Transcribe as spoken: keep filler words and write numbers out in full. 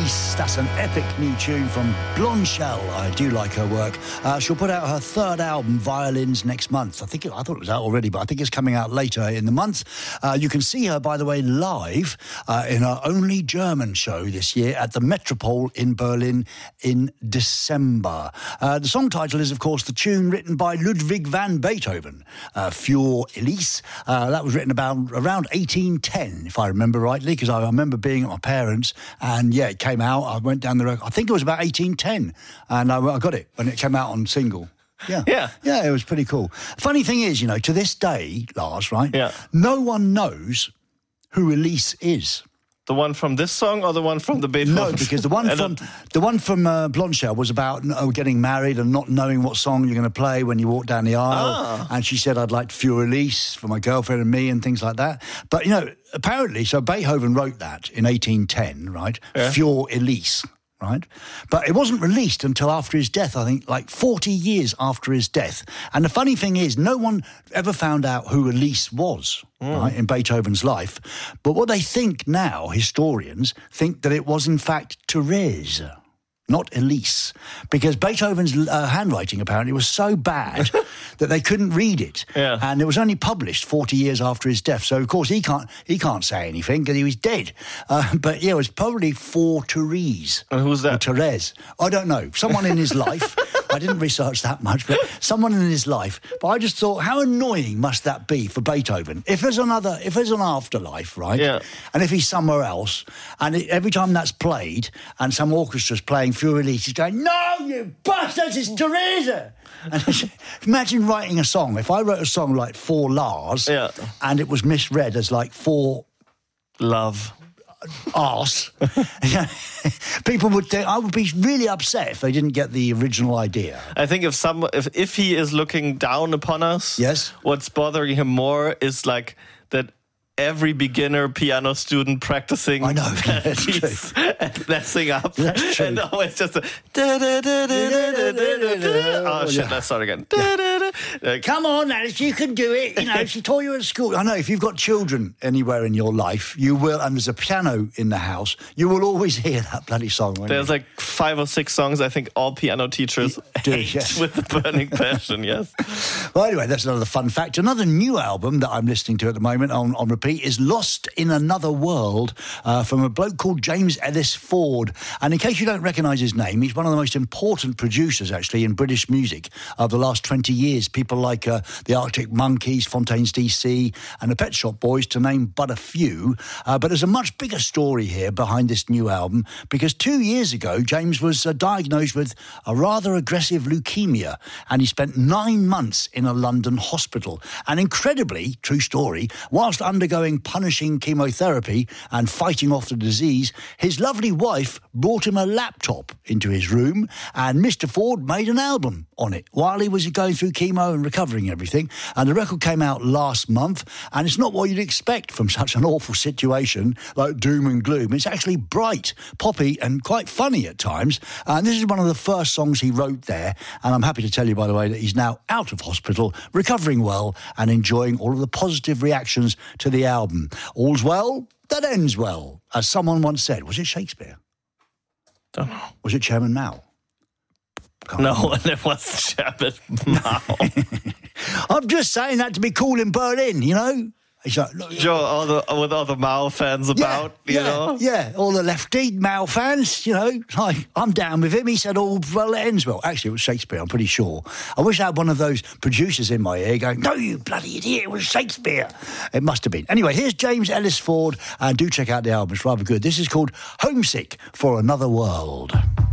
Elise. That's an epic new tune from Blondshell. I do like her work. Uh, she'll put out her third album, Violins, next month. I think it, I thought it was out already, but I think it's coming out later in the month. Uh, you can see her, by the way, live uh, in her only German show this year at the Metropole in Berlin in December. Uh, the song title is, of course, the tune written by Ludwig van Beethoven, uh, Für Elise. Uh, that was written about around eighteen ten, if I remember rightly, because I remember being at my parents' and yeah, it came out. I went down the road. I think it was about eighteen ten, and I, I got it when it came out on single. Yeah, yeah, yeah. It was pretty cool. Funny thing is, you know, to this day, Lars, right? Yeah. No one knows who Elise is. The one from this song or the one from the Beethoven? No, because the one from the one from uh, Blondshell was about oh, getting married and not knowing what song you're going to play when you walk down the aisle. Ah. And she said, "I'd like Für Elise for my girlfriend and me," and things like that. But you know, apparently, so Beethoven wrote that in eighteen ten, right? Yeah. Für Elise. Right? But it wasn't released until after his death, I think, like forty years after his death. And the funny thing is, no one ever found out who Elise was, mm. right, in Beethoven's life. But what they think now, historians, think that it was, in fact, Therese, not Elise, because Beethoven's uh, handwriting apparently was so bad that they couldn't read it, yeah. and it was only published forty years after his death. So of course he can't he can't say anything because he was dead. Uh, but yeah, it was probably for Therese. And who's that? Or Therese. I don't know. Someone in his life. I didn't research that much, but someone in his life. But I just thought, how annoying must that be for Beethoven? If there's another, if there's an afterlife, right? Yeah. And if he's somewhere else, and it, every time that's played, and some orchestra's playing Für Elise, he's going, "No, you bastards, it's Teresa!" And imagine writing a song. If I wrote a song like For Lars, yeah. and it was misread as like For Love. Arse, people would think, I would be really upset if they didn't get the original idea. I think if some if, if he is looking down upon us, yes, what's bothering him more is like that every beginner piano student practicing I know that's true. and messing up. That's true. And always just a da, da, da, da, da, da, da, da. Oh shit, Yeah. let's start again. Da, da, da. Like, Come on, Alice, you can do it. You know, she taught you at school. I know, if you've got children anywhere in your life, you will, and there's a piano in the house, you will always hear that bloody song. won't There's you? like five or six songs I think all piano teachers Do, hate yes. with the burning passion, yes. Well, anyway, that's another fun fact. Another new album that I'm listening to at the moment on, on repeat is Lost in Another World uh, from a bloke called James Ellis Ford. And in case you don't recognise his name, he's one of the most important producers, actually, in British music of the last twenty years. People like uh, the Arctic Monkeys, Fontaines D C and the Pet Shop Boys, to name but a few. Uh, but there's a much bigger story here behind this new album, because two years ago, James was uh, diagnosed with a rather aggressive leukemia, and he spent nine months in a London hospital. And incredibly, true story, whilst undergoing punishing chemotherapy and fighting off the disease, his lovely wife brought him a laptop into his room, and Mister Ford made an album on it while he was going through chemo and recovering everything. And the record came out last month, and it's not what you'd expect from such an awful situation like doom and gloom. It's actually bright, poppy, and quite funny at times. And this is one of the first songs he wrote there. And I'm happy to tell you, by the way, that he's now out of hospital, recovering well, and enjoying all of the positive reactions to the album. All's well that ends well, as someone once said. Was it Shakespeare? Don't know. Was it Chairman Mao? Can't No, and it was Chairman Mao. I'm just saying that to be cool in Berlin, you know? It's like, look, Joe, all the, with all the Mao fans about, yeah, you yeah, know? Yeah, all the lefty Mao fans, you know, like, I'm down with him. He said, "Oh, well, it ends well." Actually, it was Shakespeare, I'm pretty sure. I wish I had one of those producers in my ear going, "No, you bloody idiot, it was Shakespeare." It must have been. Anyway, here's James Ellis Ford, and do check out the album, it's rather good. This is called Homesick for Another World.